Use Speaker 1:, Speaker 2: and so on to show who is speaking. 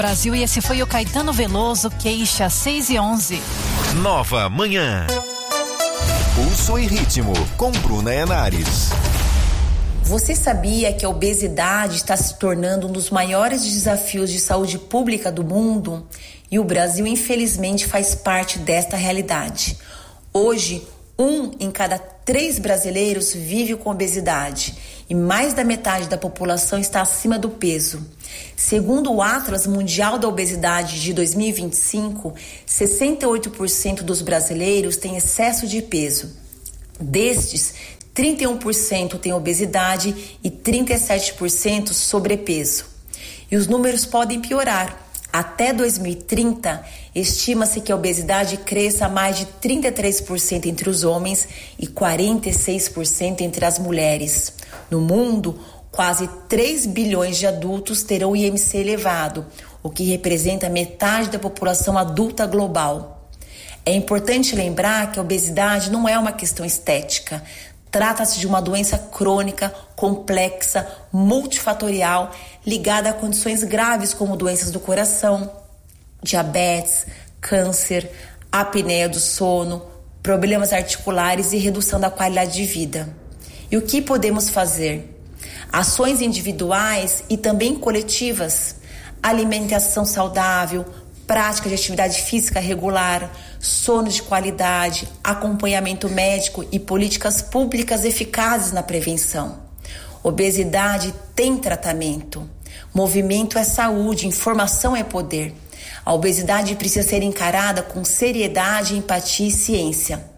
Speaker 1: Brasil, e esse foi o Caetano Veloso, Queixa 6:11.
Speaker 2: Nova Manhã. Pulso e ritmo com Bruna Henares.
Speaker 3: Você sabia que a obesidade está se tornando um dos maiores desafios de saúde pública do mundo? E o Brasil, infelizmente, faz parte desta realidade. Hoje, 1 em cada 3 brasileiros vive com obesidade e mais da metade da população está acima do peso. Segundo o Atlas Mundial da Obesidade de 2025, 68% dos brasileiros têm excesso de peso. Destes, 31% têm obesidade e 37% sobrepeso. E os números podem piorar. Até 2030, estima-se que a obesidade cresça a mais de 33% entre os homens e 46% entre as mulheres. No mundo, quase 3 bilhões de adultos terão IMC elevado, o que representa metade da população adulta global. É importante lembrar que a obesidade não é uma questão estética. Trata-se de uma doença crônica, complexa, multifatorial, ligada a condições graves como doenças do coração, diabetes, câncer, apneia do sono, problemas articulares e redução da qualidade de vida. E o que podemos fazer? Ações individuais e também coletivas, alimentação saudável, prática de atividade física regular, sono de qualidade, acompanhamento médico e políticas públicas eficazes na prevenção. Obesidade tem tratamento. Movimento é saúde, informação é poder. A obesidade precisa ser encarada com seriedade, empatia e ciência.